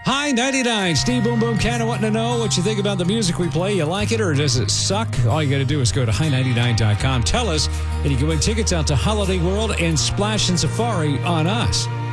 Hi 99, Steve Boom Boom Cannon wanting to know what you think about the music we play. You like it or does it suck? All you got to do is go to high99.com. Tell us, and you can win tickets out to Holiday World and Splash and Safari on us.